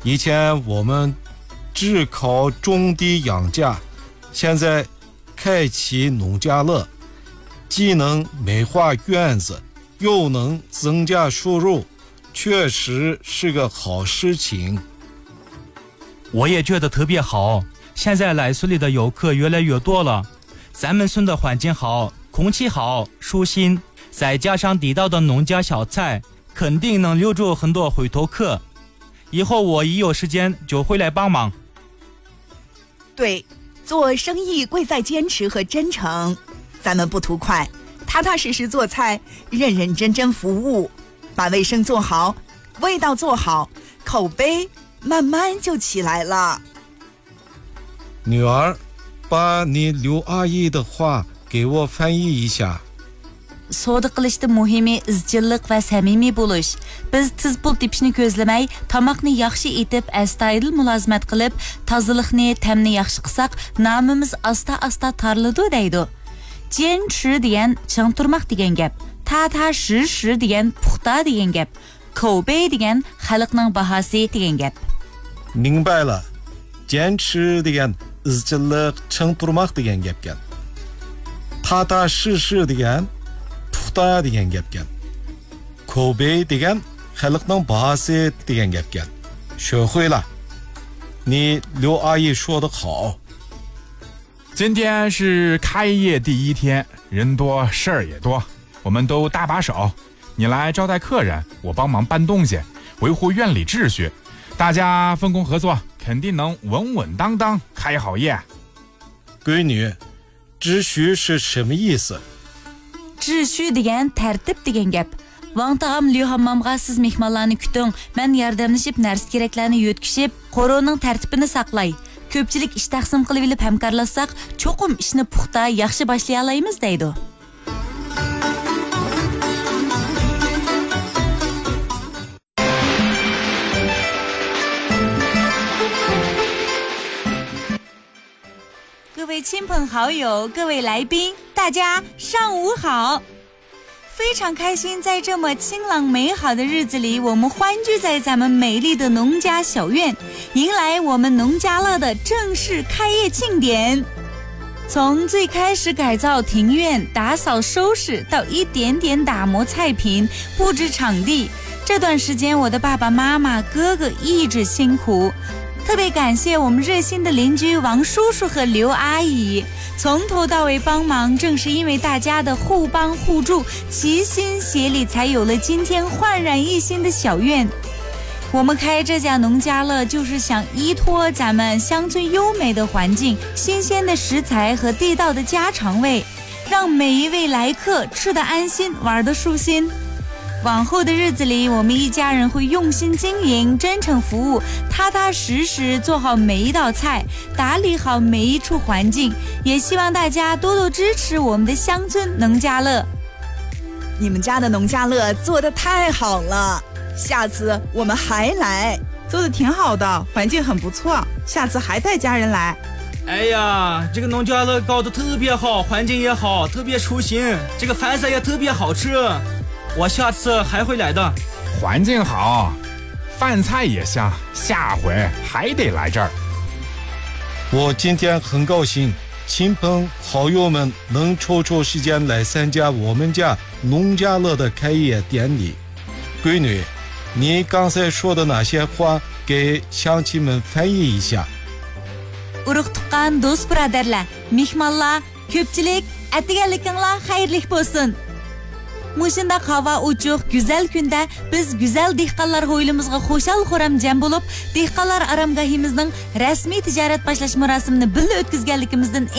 以前我们只靠种地养家，现在开启农家乐，既能美化院子，又能增加收入，确实是个好事情。 我也觉得特别好，现在来村里的游客越来越多了，咱们村的环境好，空气好，舒心，再加上地道的农家小菜，肯定能留住很多回头客。以后我一有时间就回来帮忙。 对，做生意贵在坚持和真诚，咱们不图快，踏踏实实做菜，认认真真服务，把卫生做好，味道做好，口碑慢慢就起来了。 女儿，把你刘阿姨的话给我翻译一下。 Soda qilishda muhimi izchillik va samimiy bo'lish. Biz tiz pul tepishni ko'zlamay, tomoqni yaxshi etib, astoydil mulozimat qilib, tozalikni, ta'mni yaxshi qilsak, nomimiz asta-asta tariladi deydi. 坚持 degan ching turmoq degan gap. Ta-ta shi degan puxta degan gap. 口碑 degan xalqning bahosi degan gap. 明白了，坚持 degan izchillik, ching turmoq degan gap ekan. Ta-ta shi degan puxta degan gap ekan. 口碑 degan xalqning bahosi degan gap ekan. 学会了，你刘阿姨说的好。 今天是开业第一天，人多事儿也多，我们都搭把手，你来招待客人，我帮忙搬东西，维护院里秩序，大家分工合作，肯定能稳稳当当开好业。 闺女，秩序是什么意思？ 秩序 degan tartib degan gap. Wang tağam Liu hammamga siz mehmonlarni kuting, men yordamlashib narsa keraklarni yo'tkishib, qo'rovning tartibini saqlay. Ko'pchilik ish taqsim qilib olib hamkorlashsak, cho'qim ishni puxta, yaxshi boshlay olamiz deydi.各位亲朋好友，各位来宾，大家上午好！非常开心，在这么清朗美好的日子里，我们欢聚在咱们美丽的农家小院，迎来我们农家乐的正式开业庆典。从最开始改造庭院、打扫收拾，到一点点打磨菜品、布置场地，这段时间我的爸爸妈妈、哥哥一直辛苦。特别感谢我们热心的邻居王叔叔和刘阿姨，从头到尾帮忙，正是因为大家的互帮互助、齐心协力，才有了今天焕然一新的小院。我们开这家农家乐，就是想依托咱们乡村优美的环境、新鲜的食材和地道的家常味，让每一位来客吃得安心，玩得舒心。往后的日子里，我们一家人会用心经营，真诚服务，踏踏实实做好每一道菜，打理好每一处环境，也希望大家多多支持我们的乡村农家乐。 你们家的农家乐做得太好了，下次我们还来。 做得挺好的，环境很不错，下次还带家人来。 哎呀，这个农家乐搞得特别好，环境也好，特别舒心，这个饭菜也特别好吃，我下次还会来的。 环境好，饭菜也香，下回还得来这儿。 我今天很高兴，亲朋好友们能抽出时间来参加我们家农家乐的开业典礼。闺女，你刚才说的那些话给乡亲们翻译一下。 Urug tuqqan do'st birodarlar, mehmonlar, ko'pchilik atiganlikinglar xayrlik bo'lsin. Mushunda havo uchuq, go'zal kunda biz go'zal dehqonlar hovlimizga xo'shal-xo'ram jam bo'lib, dehqonlar aramgohimizning rasmiy tijorat boshlash marosimini birga o'tkazganligimizdan